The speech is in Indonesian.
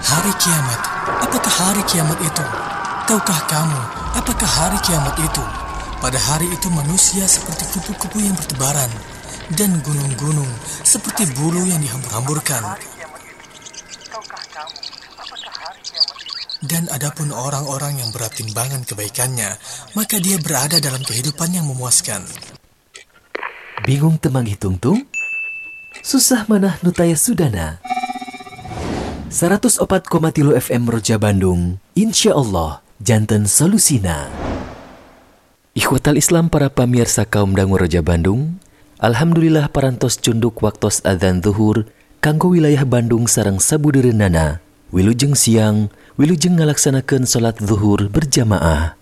Hari kiamat. Apakah hari kiamat itu? Tahukah kamu, apakah hari kiamat itu? Pada hari itu manusia seperti kupu-kupu yang bertebaran, dan gunung-gunung seperti bulu yang dihambur-hamburkan. Dan adapun orang-orang yang berat timbangan kebaikannya, maka dia berada dalam kehidupan yang memuaskan. Bingung temang hitung-tung? Susah manah nutaya sudana. 104,3 FM Roja Bandung, insya Allah, janten solusina. Ikhwatal Islam para pamirsa kaum dangu Roja Bandung, alhamdulillah parantos cunduk waktos adzan zuhur kanggo wilayah Bandung sareng sabudereunana. Wilujeng siang, wilujeng ngalaksanakeun salat zuhur berjamaah.